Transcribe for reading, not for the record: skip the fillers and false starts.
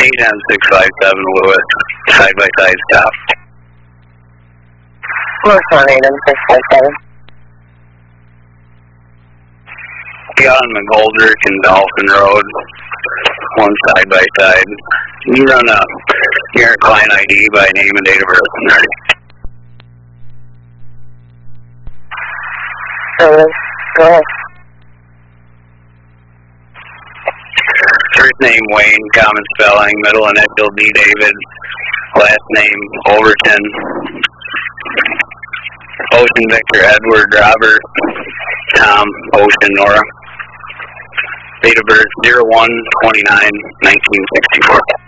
8N657 Lewis, side-by-side stop. Lewis 1-8N657. Beyond McGoldrick and Dolphin Road, one side-by-side. You run a your client ID by name and date of birth. Go ahead. First name Wayne, common spelling, middle initial D. David, last name Overton. Ocean Victor Edward Robert Tom Ocean Nora. Date of birth 01/29/1964.